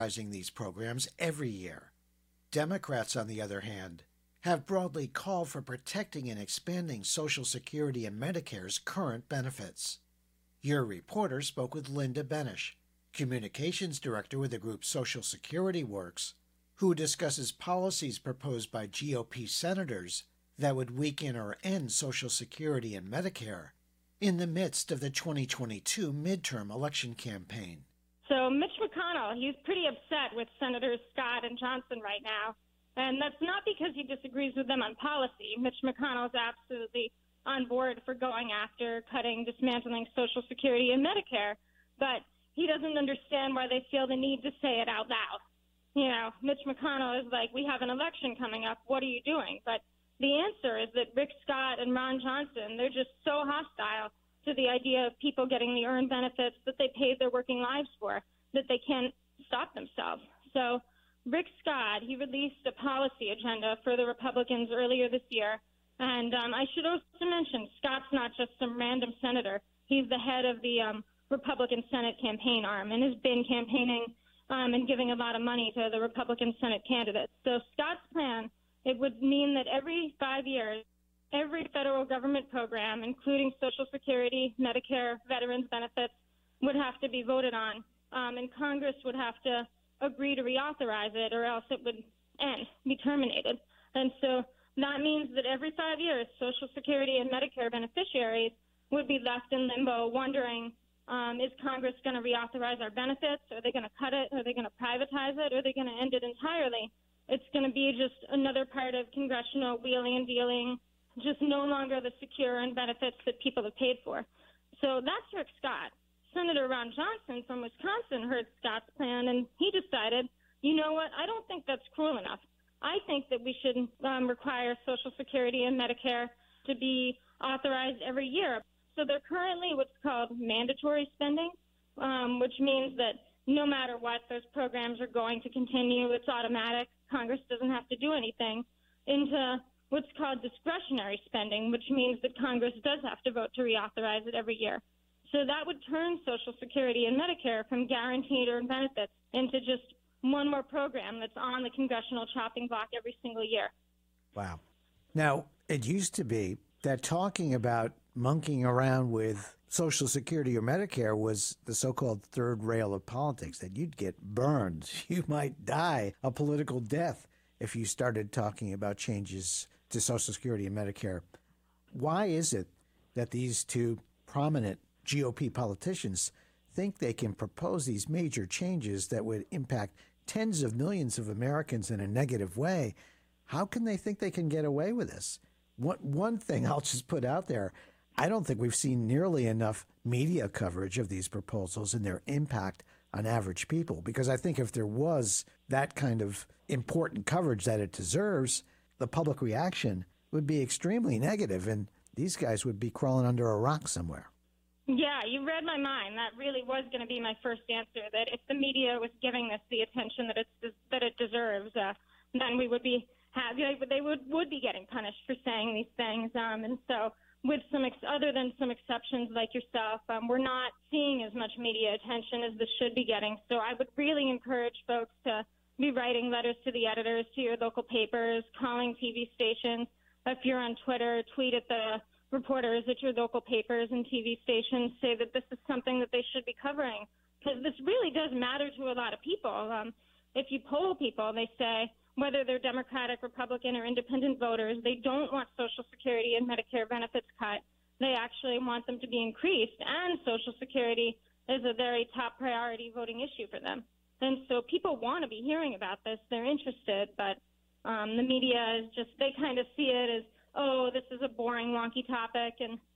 these programs every year. Democrats, on the other hand, have broadly called for protecting and expanding Social Security and Medicare's current benefits. Your reporter spoke with Linda Benish, Communications Director with the group Social Security Works, who discusses policies proposed by GOP senators that would weaken or end Social Security and Medicare in the midst of the 2022 midterm election campaign. So Mitch McConnell, he's pretty upset with Senators Scott and Johnson right now. And that's not because he disagrees with them on policy. Mitch McConnell is absolutely on board for going after cutting, dismantling Social Security and Medicare. But he doesn't understand why they feel the need to say it out loud. You know, Mitch McConnell is like, we have an election coming up. What are you doing? But the answer is that Rick Scott and Ron Johnson, they're just so hostile to the idea of people getting the earned benefits that they paid their working lives for, that they can't stop themselves. So Rick Scott, he released a policy agenda for the Republicans earlier this year. And I should also mention, Scott's not just some random senator. He's the head of the Republican Senate campaign arm and has been campaigning and giving a lot of money to the Republican Senate candidates. So Scott's plan, it would mean that every 5 years, every federal government program, including Social Security, Medicare, veterans benefits, would have to be voted on, and Congress would have to agree to reauthorize it, or else it would end, be terminated. And so that means that every 5 years, Social Security and Medicare beneficiaries would be left in limbo wondering, is Congress going to reauthorize our benefits? Are they going to cut it? Are they going to privatize it? Are they going to end it entirely? It's going to be just another part of congressional wheeling and dealing, just no longer the secure and benefits that people have paid for. So that's Rick Scott. Senator Ron Johnson from Wisconsin heard Scott's plan, and he decided, you know what, I don't think that's cruel enough. I think that we should require Social Security and Medicare to be authorized every year. So they're currently what's called mandatory spending, which means that no matter what, those programs are going to continue. It's automatic. Congress doesn't have to do anything. Into what's called discretionary spending, which means that Congress does have to vote to reauthorize it every year. So that would turn Social Security and Medicare from guaranteed earned benefits into just one more program that's on the congressional chopping block every single year. Wow. Now, it used to be that talking about monkeying around with Social Security or Medicare was the so-called third rail of politics, that you'd get burned. You might die a political death if you started talking about changes to Social Security and Medicare. Why is it that these two prominent GOP politicians think they can propose these major changes that would impact tens of millions of Americans in a negative way? How can they think they can get away with this? One thing I'll just put out there, I don't think we've seen nearly enough media coverage of these proposals and their impact on average people, because I think if there was that kind of important coverage that it deserves, the public reaction would be extremely negative, and these guys would be crawling under a rock somewhere. Yeah, you read my mind. That really was going to be my first answer, that if the media was giving this the attention that it deserves, then we would be they would be getting punished for saying these things. And so with other than some exceptions like yourself, we're not seeing as much media attention as this should be getting. So I would really encourage folks to be writing letters to the editors, to your local papers, calling TV stations. If you're on Twitter, tweet at the reporters at your local papers and TV stations, say that this is something that they should be covering, because this really does matter to a lot of people. If you poll people, they say, whether they're Democratic, Republican, or independent voters, they don't want Social Security and Medicare benefits cut. They actually want them to be increased, and Social Security is a very top priority voting issue for them. And so people want to be hearing about this. They're interested, but the media is just, they kind of see it as, oh, this is a boring, wonky topic,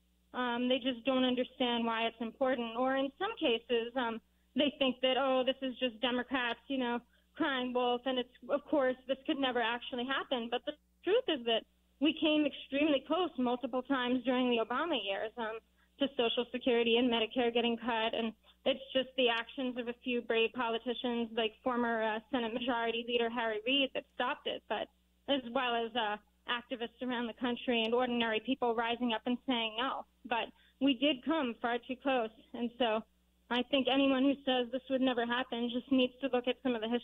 and they just don't understand why it's important. Or in some cases, they think that, oh, this is just Democrats, crying wolf, and it's, of course, this could never actually happen. But the truth is that we came extremely close multiple times during the Obama years to Social Security and Medicare getting cut, and it's just the actions of a few brave politicians like former Senate Majority Leader Harry Reid that stopped it, but as well as activists around the country and ordinary people rising up and saying no. But we did come far too close, and so I think anyone who says this would never happen just needs to look at some of the history